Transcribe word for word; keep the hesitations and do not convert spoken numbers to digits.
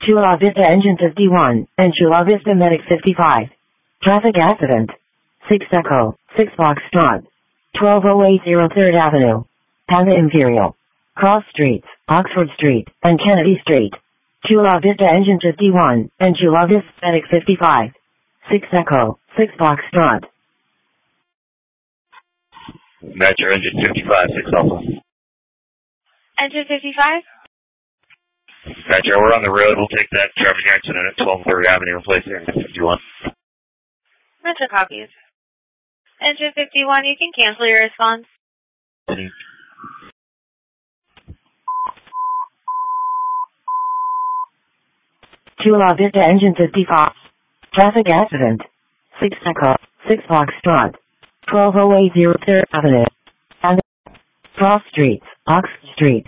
Chula Vista Engine fifty-one, and Chula Vista Medic fifty-five. Traffic accident. six Echo, six Foxtrot. twelve oh eight oh third Avenue. Panda Imperial. Cross Streets, Oxford Street, and Kennedy Street. Chula Vista Engine fifty-one, and Chula Vista Medic fifty-five. six Echo, six Foxtrot. Metro Engine fifty-five, six Alpha. Engine fifty-five? Metro, we're on the road. We'll take that traffic accident at twelve third Avenue and place there in fifty-one. Metro copies. Engine fifty-one, you can cancel your response. Mm-hmm. Chula Vista Engine fifty-five. Traffic accident. six Echo, six Foxtrot. twelve oh eight oh third Avenue. And Cross Streets, Oxford Street,